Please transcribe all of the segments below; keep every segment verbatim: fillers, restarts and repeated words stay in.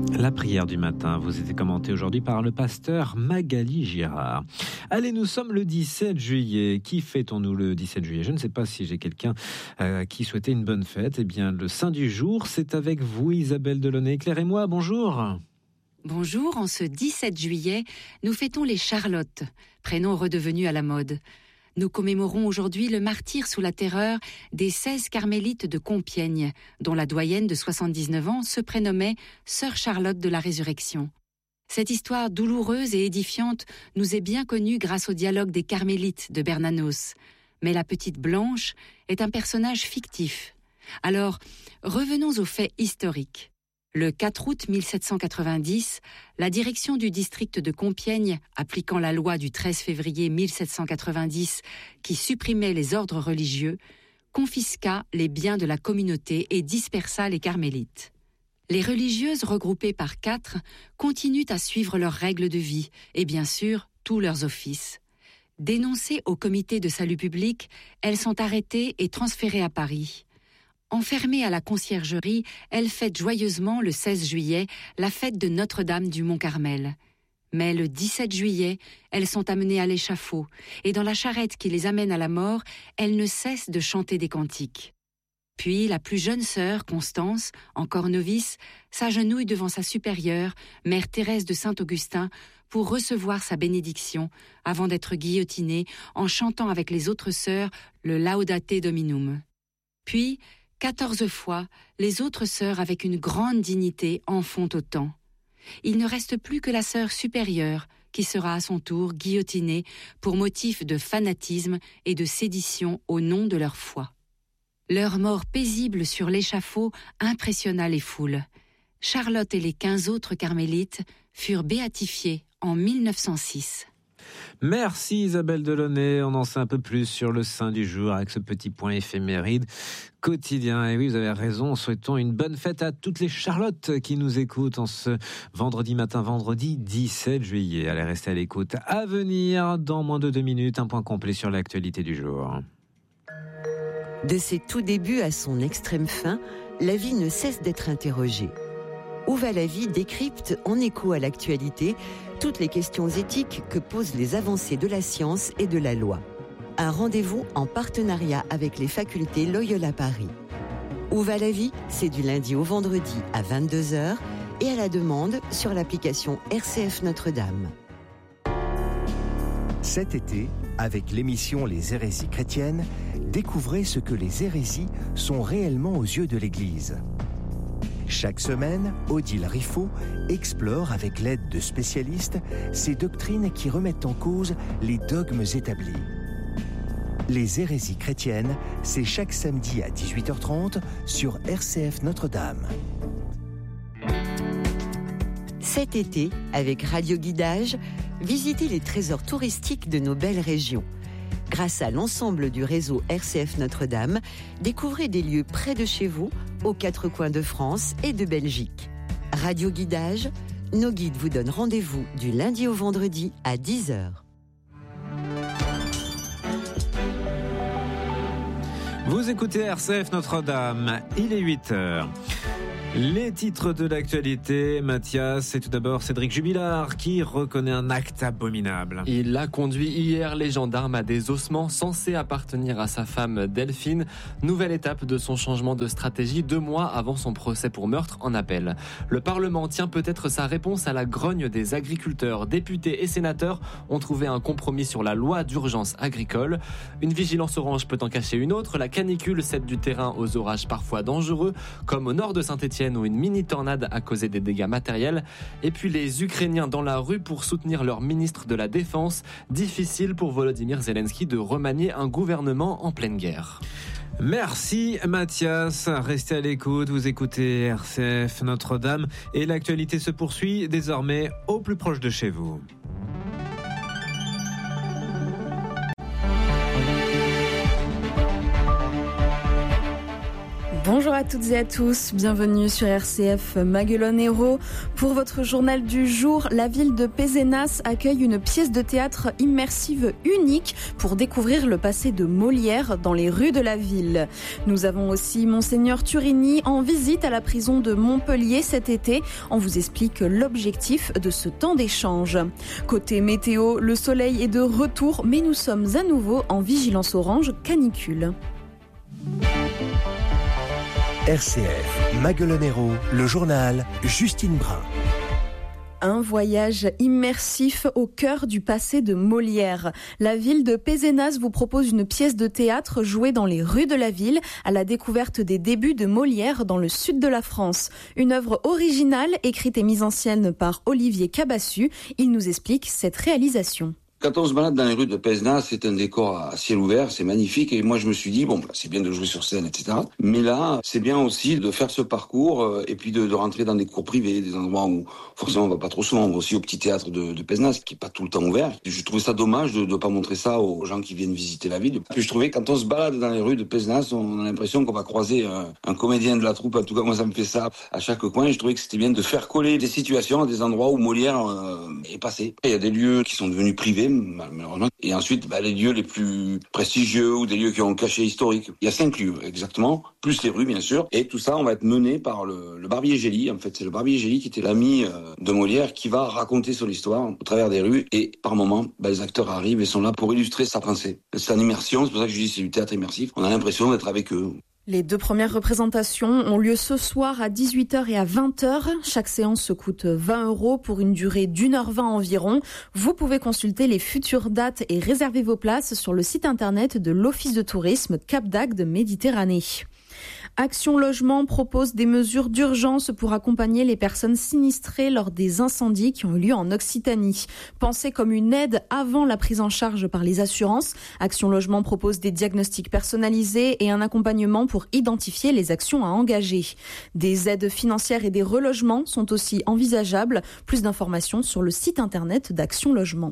La prière du matin vous était commentée aujourd'hui par le pasteur Magali Girard. Allez, nous sommes le dix-sept juillet. Qui fêtons-nous le dix-sept juillet ? Je ne sais pas si j'ai quelqu'un euh, qui souhaitait une bonne fête. Eh bien, le saint du jour, c'est avec vous, Isabelle Delaunay. Éclairez-moi, bonjour. Bonjour, en ce dix-sept juillet, nous fêtons les Charlottes, prénom redevenu à la mode. Nous commémorons aujourd'hui le martyre sous la terreur des seize carmélites de Compiègne, dont la doyenne de soixante-dix-neuf ans se prénommait Sœur Charlotte de la Résurrection. Cette histoire douloureuse et édifiante nous est bien connue grâce au dialogue des carmélites de Bernanos. Mais la petite Blanche est un personnage fictif. Alors, revenons aux faits historiques. Le quatre août mille sept cent quatre-vingt-dix, la direction du district de Compiègne, appliquant la loi du treize février mille sept cent quatre-vingt-dix qui supprimait les ordres religieux, confisqua les biens de la communauté et dispersa les carmélites. Les religieuses, regroupées par quatre, continuent à suivre leurs règles de vie et bien sûr tous leurs offices. Dénoncées au comité de salut public, elles sont arrêtées et transférées à Paris. Enfermées à la conciergerie, elles fêtent joyeusement le seize juillet la fête de Notre-Dame du Mont-Carmel. Mais le dix-sept juillet, elles sont amenées à l'échafaud, et dans la charrette qui les amène à la mort, elles ne cessent de chanter des cantiques. Puis la plus jeune sœur, Constance, encore novice, s'agenouille devant sa supérieure, mère Thérèse de Saint-Augustin, pour recevoir sa bénédiction, avant d'être guillotinée en chantant avec les autres sœurs le Laudate Dominum. Puis, quatorze fois, les autres sœurs avec une grande dignité en font autant. Il ne reste plus que la sœur supérieure, qui sera à son tour guillotinée pour motif de fanatisme et de sédition au nom de leur foi. Leur mort paisible sur l'échafaud impressionna les foules. Charlotte et les quinze autres carmélites furent béatifiés en mille neuf cent six. Merci Isabelle Delaunay, on en sait un peu plus sur le saint du jour avec ce petit point éphéméride quotidien. Et oui, vous avez raison, souhaitons une bonne fête à toutes les Charlottes qui nous écoutent en ce vendredi matin, vendredi dix-sept juillet. Allez, restez à l'écoute. À venir, dans moins de deux minutes, un point complet sur l'actualité du jour. De ses tout débuts à son extrême fin, la vie ne cesse d'être interrogée. Où va la vie décrypte, en écho à l'actualité, toutes les questions éthiques que posent les avancées de la science et de la loi. Un rendez-vous en partenariat avec les facultés Loyola Paris. Où va la vie ? C'est du lundi au vendredi à vingt-deux heures et à la demande sur l'application R C F Notre-Dame. Cet été, avec l'émission Les hérésies chrétiennes, découvrez ce que les hérésies sont réellement aux yeux de l'Église. Chaque semaine, Odile Riffaut explore avec l'aide de spécialistes ces doctrines qui remettent en cause les dogmes établis. Les hérésies chrétiennes, c'est chaque samedi à dix-huit heures trente sur R C F Notre-Dame. Cet été, avec Radio Guidage, visitez les trésors touristiques de nos belles régions. Grâce à l'ensemble du réseau R C F Notre-Dame, découvrez des lieux près de chez vous, aux quatre coins de France et de Belgique. Radio Guidage, nos guides vous donnent rendez-vous du lundi au vendredi à dix heures. Vous écoutez R C F Notre-Dame, il est huit heures. Les titres de l'actualité, Mathias, c'est tout d'abord Cédric Jubilard qui reconnaît un acte abominable. Il a conduit hier les gendarmes à des ossements censés appartenir à sa femme Delphine. Nouvelle étape de son changement de stratégie deux mois avant son procès pour meurtre en appel. Le Parlement tient peut-être sa réponse à la grogne des agriculteurs. Députés et sénateurs ont trouvé un compromis sur la loi d'urgence agricole. Une vigilance orange peut en cacher une autre. La canicule cède du terrain aux orages parfois dangereux, comme au nord de Saint-Étienne où une mini-tornade a causé des dégâts matériels. Et puis les Ukrainiens dans la rue pour soutenir leur ministre de la Défense. Difficile pour Volodymyr Zelensky de remanier un gouvernement en pleine guerre. Merci Mathias, restez à l'écoute, vous écoutez R C F Notre-Dame et l'actualité se poursuit désormais au plus proche de chez vous. Bonjour à toutes et à tous, bienvenue sur R C F Maguelone Hérault. Pour votre journal du jour, la ville de Pézenas accueille une pièce de théâtre immersive unique pour découvrir le passé de Molière dans les rues de la ville. Nous avons aussi Monseigneur Turini en visite à la prison de Montpellier cet été. On vous explique l'objectif de ce temps d'échange. Côté météo, le soleil est de retour, mais nous sommes à nouveau en vigilance orange canicule. R C F Maguelone Hérault, le journal Justine Brun. Un voyage immersif au cœur du passé de Molière. La ville de Pézenas vous propose une pièce de théâtre jouée dans les rues de la ville à la découverte des débuts de Molière dans le sud de la France. Une œuvre originale écrite et mise en scène par Olivier Cabassu. Il nous explique cette réalisation. Quand on se balade dans les rues de Pézenas, c'est un décor à ciel ouvert, c'est magnifique. Et moi, je me suis dit, bon, c'est bien de jouer sur scène, et cetera. Mais là, c'est bien aussi de faire ce parcours euh, et puis de, de rentrer dans des cours privés, des endroits où forcément on va pas trop souvent. On va aussi au petit théâtre de, de Pézenas, qui est pas tout le temps ouvert. Je trouvais ça dommage de ne pas montrer ça aux gens qui viennent visiter la ville. Puis je trouvais, quand on se balade dans les rues de Pézenas, on a l'impression qu'on va croiser un, un comédien de la troupe. En tout cas, moi, ça me fait ça à chaque coin. Et je trouvais que c'était bien de faire coller des situations à des endroits où Molière euh, est passé. Il y a des lieux qui sont devenus privés, malheureusement. Et ensuite, bah, les lieux les plus prestigieux ou des lieux qui ont un cachet historique. Il y a cinq lieux, exactement, plus les rues, bien sûr. Et tout ça, on va être mené par le, le Barbier Gély. En fait, c'est le Barbier Gély qui était l'ami euh, de Molière qui va raconter son histoire au travers des rues. Et par moments, bah, les acteurs arrivent et sont là pour illustrer sa pensée. C'est en immersion, c'est pour ça que je dis c'est du théâtre immersif. On a l'impression d'être avec eux. Les deux premières représentations ont lieu ce soir à dix-huit heures et à vingt heures. Chaque séance coûte vingt euros pour une durée d'une heure vingt environ. Vous pouvez consulter les futures dates et réserver vos places sur le site internet de l'Office de tourisme Cap d'Agde Méditerranée. Action Logement propose des mesures d'urgence pour accompagner les personnes sinistrées lors des incendies qui ont eu lieu en Occitanie. Pensée comme une aide avant la prise en charge par les assurances, Action Logement propose des diagnostics personnalisés et un accompagnement pour identifier les actions à engager. Des aides financières et des relogements sont aussi envisageables. Plus d'informations sur le site internet d'Action Logement.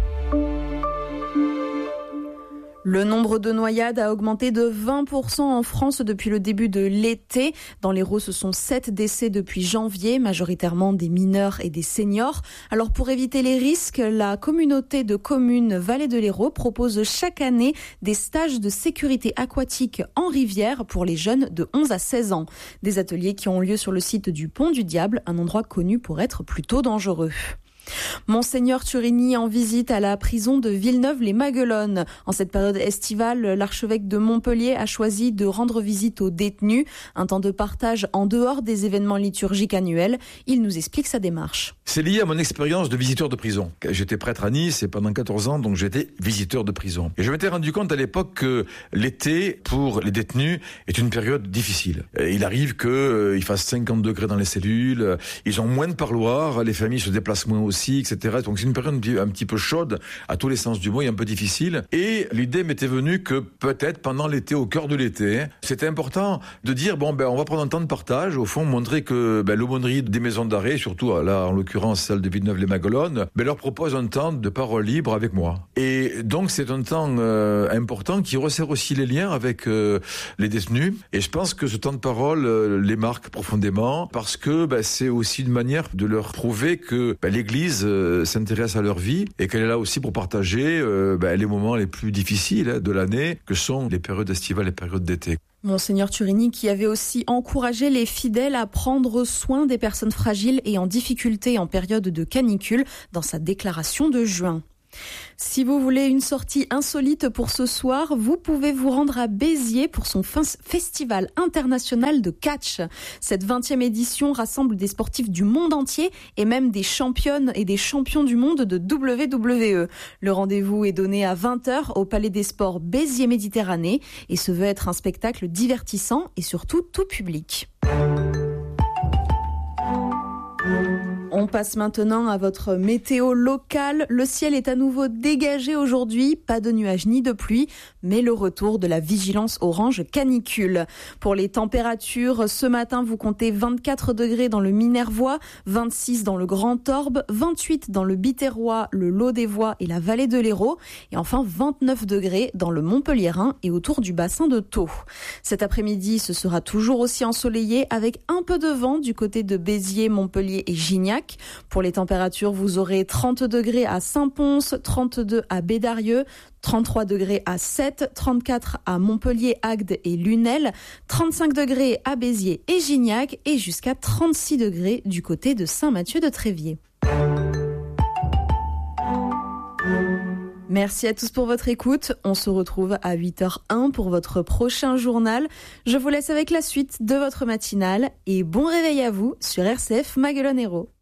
Le nombre de noyades a augmenté de vingt pour cent en France depuis le début de l'été. Dans l'Hérault, ce sont sept décès depuis janvier, majoritairement des mineurs et des seniors. Alors pour éviter les risques, la communauté de communes Vallée de l'Hérault propose chaque année des stages de sécurité aquatique en rivière pour les jeunes de onze à seize ans. Des ateliers qui ont lieu sur le site du Pont du Diable, un endroit connu pour être plutôt dangereux. Monseigneur Turini en visite à la prison de Villeneuve-les-Maguelones. En cette période estivale, l'archevêque de Montpellier a choisi de rendre visite aux détenus. Un temps de partage en dehors des événements liturgiques annuels. Il nous explique sa démarche. C'est lié à mon expérience de visiteur de prison. J'étais prêtre à Nice et pendant quatorze ans, donc j'étais visiteur de prison. Et je m'étais rendu compte à l'époque que l'été, pour les détenus, est une période difficile. Il arrive qu'il fasse cinquante degrés dans les cellules, ils ont moins de parloirs, les familles se déplacent moins aussi, et cetera. Donc c'est une période un petit peu chaude, à tous les sens du mot, et un peu difficile. Et l'idée m'était venue que peut-être pendant l'été, au cœur de l'été, c'était important de dire, bon, ben, on va prendre un temps de partage, au fond, montrer que ben, l'aumônerie des maisons d'arrêt, surtout là, en l'occurrence celle de Villeneuve-les-Maguelones, ben, leur propose un temps de parole libre avec moi. Et donc c'est un temps euh, important qui resserre aussi les liens avec euh, les détenus. Et je pense que ce temps de parole euh, les marque profondément parce que ben, c'est aussi une manière de leur prouver que ben, l'Église euh, s'intéresse à leur vie et qu'elle est là aussi pour partager euh, ben, les moments les plus difficiles hein, de l'année, que sont les périodes estivales et les périodes d'été. Monseigneur Turini qui avait aussi encouragé les fidèles à prendre soin des personnes fragiles et en difficulté en période de canicule dans sa déclaration de juin. Si vous voulez une sortie insolite pour ce soir, vous pouvez vous rendre à Béziers pour son festival international de catch. Cette vingtième édition rassemble des sportifs du monde entier et même des championnes et des champions du monde de W W E. Le rendez-vous est donné à vingt heures au Palais des Sports Béziers Méditerranée et se veut être un spectacle divertissant et surtout tout public. On passe maintenant à votre météo locale. Le ciel est à nouveau dégagé aujourd'hui, pas de nuages ni de pluie, mais le retour de la vigilance orange canicule. Pour les températures, ce matin, vous comptez vingt-quatre degrés dans le Minervois, vingt-six dans le Grand Orbe, vingt-huit dans le Biterrois, le Lot-des-Voix et la vallée de l'Hérault, et enfin vingt-neuf degrés dans le Montpelliérain et autour du bassin de Thau. Cet après-midi, ce sera toujours aussi ensoleillé avec un peu de vent du côté de Béziers, Montpellier et Gignac. Pour les températures, vous aurez trente degrés à Saint-Pons, trente-deux à Bédarieux, trente-trois degrés à Sète, trente-quatre à Montpellier, Agde et Lunel, trente-cinq degrés à Béziers et Gignac et jusqu'à trente-six degrés du côté de Saint-Mathieu-de-Tréviers. Merci à tous pour votre écoute. On se retrouve à huit heures un pour votre prochain journal. Je vous laisse avec la suite de votre matinale et bon réveil à vous sur R C F Maguelone Hérault.